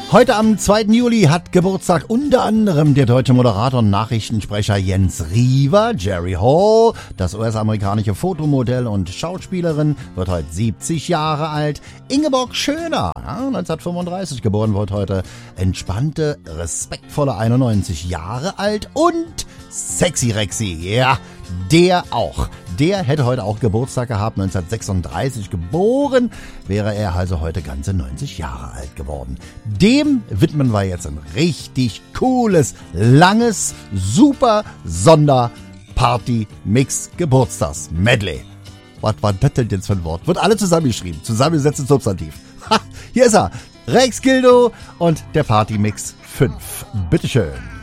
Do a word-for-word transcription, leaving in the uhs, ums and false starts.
Heute am zweiten Juli hat Geburtstag unter anderem der deutsche Moderator und Nachrichtensprecher Jens Riewer. Jerry Hall, das U S-amerikanische Fotomodell und Schauspielerin, wird heute siebzig Jahre alt. Ingeborg Schöner, ja, neunzehnhundertfünfunddreißig geboren, wird heute entspannte, respektvolle einundneunzig Jahre alt. Und Sexy Rexy, ja, der auch. Der hätte heute auch Geburtstag gehabt, neunzehnhundertsechsunddreißig geboren, wäre er also heute ganze neunzig Jahre alt geworden. Dem widmen wir jetzt ein richtig cooles, langes, super Sonder-Party-Mix-Geburtstags-Medley. Was war das denn jetzt für ein Wort? Wird alle zusammengeschrieben, zusammengesetzt in Substantiv. Ha, hier ist er, Rex Gildo und der Party-Mix fünf. Bitteschön.